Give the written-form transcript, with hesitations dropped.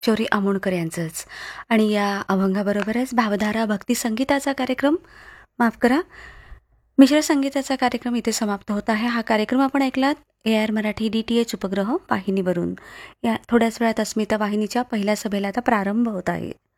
चोरी आमोणकर यांचंच. आणि या अभंगाबरोबरच भावधारा भक्ती संगीताचा कार्यक्रम, माफ करा, मिश्र संगीताचा कार्यक्रम इथे समाप्त होत आहे. हा कार्यक्रम आपण ऐकलात AIR मराठी DTH उपग्रह वाहिनीवरून. या थोड्याच वेळात अस्मिता वाहिनीच्या पहिल्या सभेला आता प्रारंभ होत आहे.